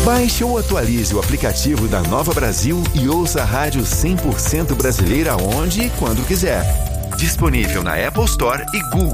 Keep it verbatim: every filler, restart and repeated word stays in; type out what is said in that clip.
Baixe ou atualize o aplicativo da Nova Brasil e ouça a rádio cem por cento brasileira onde e quando quiser. Disponível na Apple Store e Google